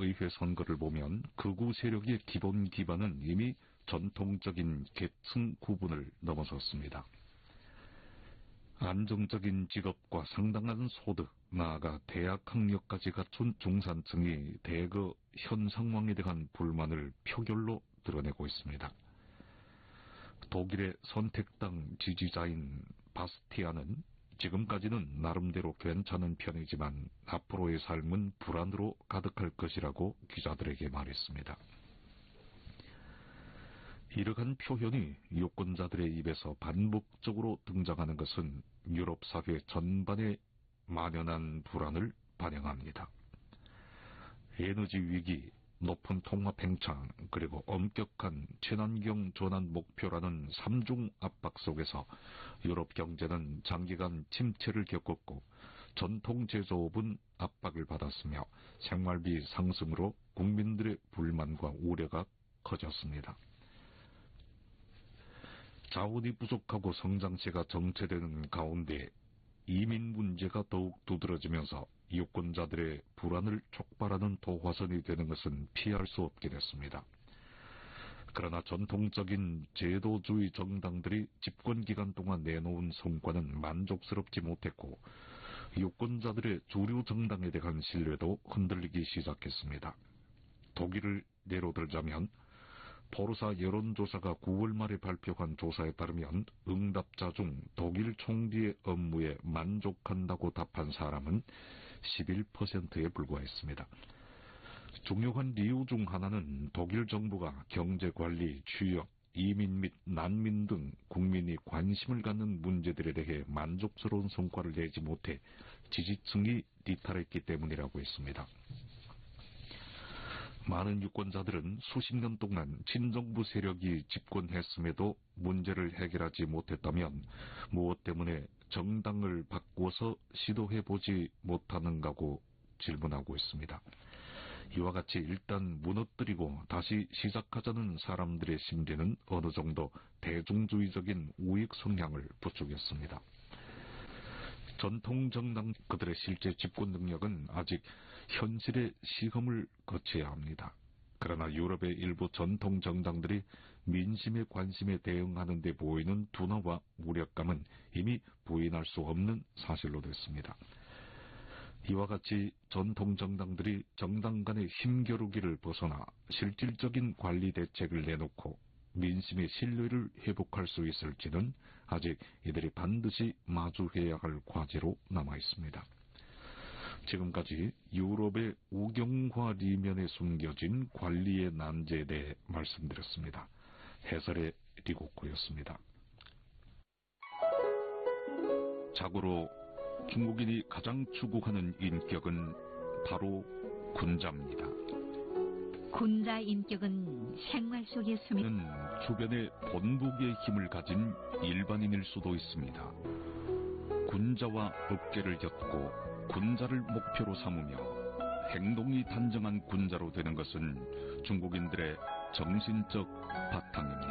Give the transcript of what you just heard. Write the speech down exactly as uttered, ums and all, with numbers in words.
의회 선거를 보면 극우 세력의 기본 기반은 이미 전통적인 계층 구분을 넘어섰습니다. 안정적인 직업과 상당한 소득, 나아가 대학 학력까지 갖춘 중산층이 대거 현 상황에 대한 불만을 표결로 드러내고 있습니다. 독일의 선택당 지지자인 바스티아는 지금까지는 나름대로 괜찮은 편이지만 앞으로의 삶은 불안으로 가득할 것이라고 기자들에게 말했습니다. 이러한 표현이 유권자들의 입에서 반복적으로 등장하는 것은 유럽 사회 전반에 만연한 불안을 반영합니다. 에너지 위기, 높은 통화 팽창, 그리고 엄격한 친환경 전환 목표라는 삼중 압박 속에서 유럽 경제는 장기간 침체를 겪었고 전통 제조업은 압박을 받았으며 생활비 상승으로 국민들의 불만과 우려가 커졌습니다. 자원이 부족하고 성장세가 정체되는 가운데 이민 문제가 더욱 두드러지면서 유권자들의 불안을 촉발하는 도화선이 되는 것은 피할 수 없게 됐습니다. 그러나 전통적인 제도주의 정당들이 집권기간 동안 내놓은 성과는 만족스럽지 못했고 유권자들의 주류 정당에 대한 신뢰도 흔들리기 시작했습니다. 독일을 예로 들자면 포르사 여론조사가 구월 말에 발표한 조사에 따르면 응답자 중 독일 총리의 업무에 만족한다고 답한 사람은 십일 퍼센트에 불과했습니다. 중요한 이유 중 하나는 독일 정부가 경제관리, 취업, 이민 및 난민 등 국민이 관심을 갖는 문제들에 대해 만족스러운 성과를 내지 못해 지지층이 이탈했기 때문이라고 했습니다. 많은 유권자들은 수십 년 동안 친정부 세력이 집권했음에도 문제를 해결하지 못했다면 무엇 때문에 정당을 바꾸어서 시도해보지 못하는가고 질문하고 있습니다. 이와 같이 일단 무너뜨리고 다시 시작하자는 사람들의 심리는 어느 정도 대중주의적인 우익 성향을 부추겼습니다. 전통 정당 그들의 실제 집권 능력은 아직 현실의 시험을 거쳐야 합니다. 그러나 유럽의 일부 전통 정당들이 민심의 관심에 대응하는 데 보이는 둔화와 무력감은 이미 부인할 수 없는 사실로 됐습니다. 이와 같이 전통 정당들이 정당 간의 힘겨루기를 벗어나 실질적인 관리 대책을 내놓고 민심의 신뢰를 회복할 수 있을지는 아직 이들이 반드시 마주해야 할 과제로 남아 있습니다. 지금까지 유럽의 우경화 리면에 숨겨진 관리의 난제에 대해 말씀드렸습니다. 해설의 리고코였습니다. 자고로 중국인이 가장 추구하는 인격은 바로 군자입니다. 군자 인격은 생활 속에 숨은 주변에 본보기의 힘을 가진 일반인일 수도 있습니다. 군자와 어깨를 엮고 군자를 목표로 삼으며 행동이 단정한 군자로 되는 것은 중국인들의 정신적 바탕입니다.